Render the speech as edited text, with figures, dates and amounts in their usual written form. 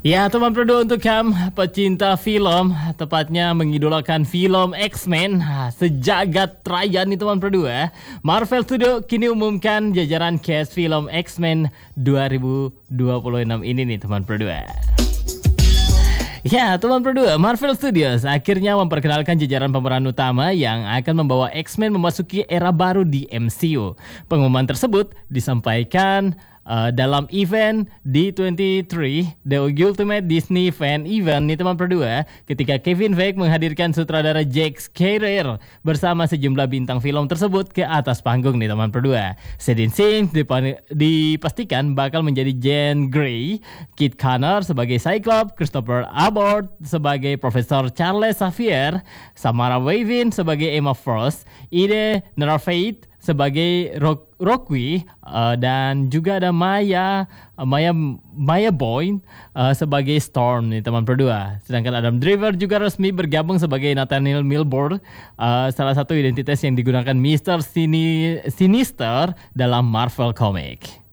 Ya teman Prodo, untuk kamu pecinta film, tepatnya mengidolakan film X-Men sejagat raya nih teman Prodo ya. Marvel Studio kini umumkan jajaran cast film X-Men 2026 ini nih teman Prodo ya. Ya, teman Prodo, Marvel Studios akhirnya memperkenalkan jajaran pemeran utama yang akan membawa X-Men memasuki era baru di MCU. Pengumuman tersebut disampaikan dalam event D23, The Ultimate Disney Fan Event nih teman Prodo, ketika Kevin Feige menghadirkan sutradara Jack Schreier bersama sejumlah bintang film tersebut ke atas panggung nih teman Prodo. Sedin Singh dipastikan bakal menjadi Jean Grey, Kit Connor sebagai Cyclops, Christopher Abbott sebagai Profesor Charles Xavier, Samara Weaving sebagai Emma Frost, Ide Nerfait sebagai Rokwi, dan juga ada Maya Boyne sebagai Storm nih teman Prodo. Sedangkan Adam Driver juga resmi bergabung sebagai Nathaniel Milburn, salah satu identitas yang digunakan Mr. Sinister dalam Marvel Comics.